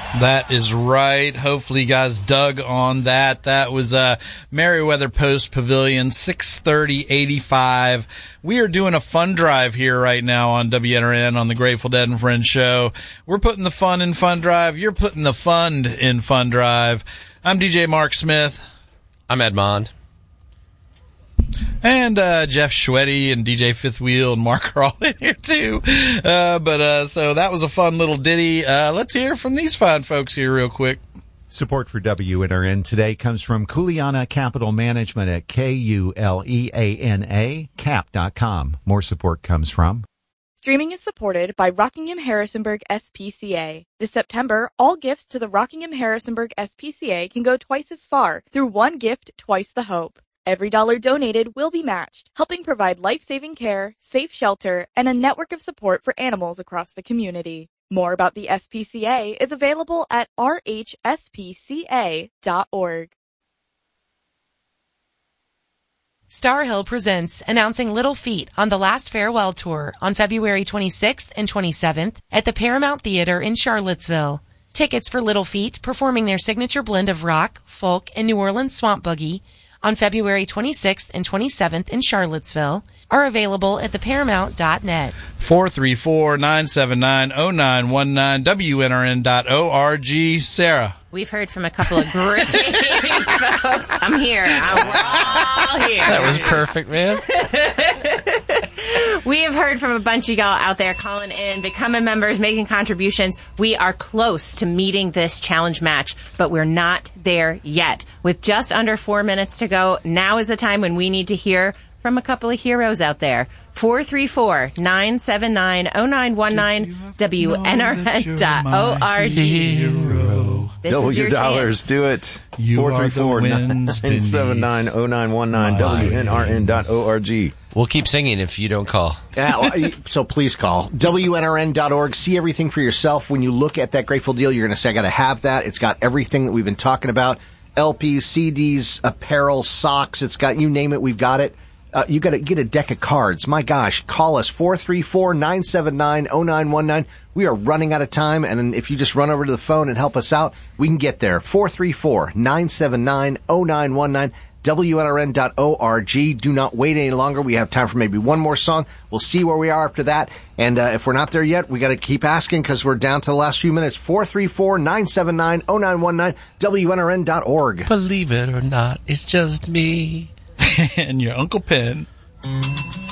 That is right. Hopefully you guys dug on that. That was Merriweather Post Pavilion, 630-85. We are doing a fun drive here right now on WNRN on the Grateful Dead and Friends show. We're putting the fun in Fun Drive. You're putting the fund in Fun Drive. I'm DJ Mark Smith. I'm Ed Mond. And Jeff Schweddy and DJ Fifth Wheel and Mark are all in here too. So that was a fun little ditty. Let's hear from these fine folks here real quick. Support for WNRN today comes from Kuleana Capital Management at Kuleana cap.com. More support comes from Streaming is supported by Rockingham Harrisonburg SPCA. This September, all gifts to the Rockingham Harrisonburg SPCA can go twice as far through one gift, twice the hope. Every dollar donated will be matched, helping provide life-saving care, safe shelter, and a network of support for animals across the community. More about the SPCA is available at rhspca.org. Star Hill presents announcing Little Feat on the Last Farewell Tour on February 26th and 27th at the Paramount Theater in Charlottesville. Tickets for Little Feat performing their signature blend of rock, folk, and New Orleans swamp boogie on February 26th and 27th in Charlottesville are available at theparamount.net. 434-979-0919, WNRN.org. Sarah. We've heard from a couple of great folks. I'm here. We're all here. That was perfect, man. We have heard from a bunch of y'all out there calling in, becoming members, making contributions. We are close to meeting this challenge match, but we're not there yet. With just under 4 minutes to go, now is the time when we need to hear from a couple of heroes out there. 434-979-0919, WNRN.org. Double your dollars. Do it. 434-979-0919, WNRN.org. We'll keep singing if you don't call. So please call. WNRN.org. See everything for yourself. When you look at that Grateful Deal, you're going to say, I got to have that. It's got everything that we've been talking about. LPs, CDs, apparel, socks. It's got, you name it, we've got it. You got to get a deck of cards. My gosh, call us 434-979-0919. We are running out of time, and if you just run over to the phone and help us out, we can get there. 434-979-0919. WNRN.org. Do not wait any longer. We have time for maybe one more song. We'll see where we are after that. And if we're not there yet, we got to keep asking because we're down to the last few minutes. 434-979-0919. WNRN.org. Believe it or not, it's just me. And your Uncle Pen.